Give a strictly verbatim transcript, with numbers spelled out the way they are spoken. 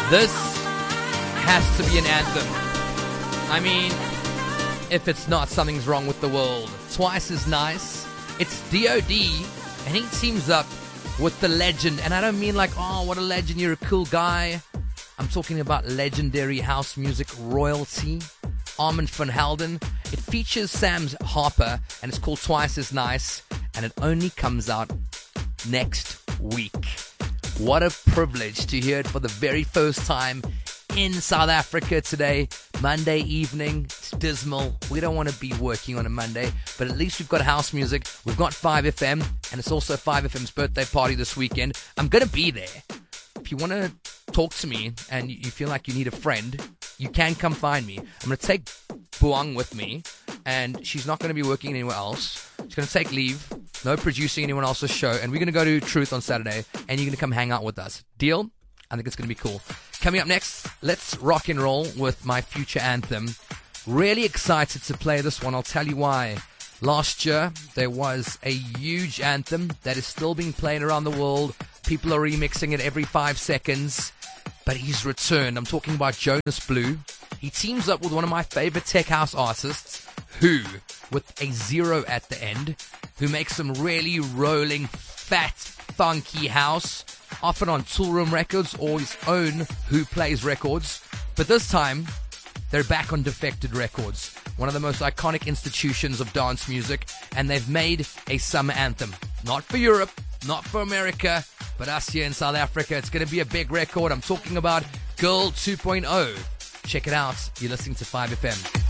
This has to be an anthem. I mean, if it's not, something's wrong with the world. Twice as nice. It's D O D, and he teams up with the legend. And I don't mean like, oh, what a legend, you're a cool guy. I'm talking about legendary house music royalty, Armand van Helden. It features Sam Harper, and it's called Twice as Nice, and it only comes out next week. What a privilege to hear it for the very first time in South Africa today. Monday evening, it's dismal. We don't want to be working on a Monday, but at least we've got house music. We've got five F M, and it's also five F M's birthday party this weekend. I'm going to be there. If you want to talk to me and you feel like you need a friend, you can come find me. I'm going to take Buang with me, and she's not going to be working anywhere else. She's going to take leave, no producing anyone else's show, and we're going to go to Truth on Saturday, and you're going to come hang out with us. Deal? I think it's going to be cool. Coming up next, let's rock and roll with my future anthem. Really excited to play this one. I'll tell you why. Last year, there was a huge anthem that is still being played around the world. People are remixing it every five seconds. But he's returned. I'm talking about Jonas Blue. He teams up with one of my favorite tech house artists, Who, with a zero at the end, who makes some really rolling, fat, funky house, often on Toolroom Records or his own Who Plays Records. But this time, they're back on Defected Records, one of the most iconic institutions of dance music, and they've made a summer anthem. Not for Europe, not for America, but us here in South Africa. It's going to be a big record. I'm talking about Girl two point oh. Check it out. You're listening to five F M.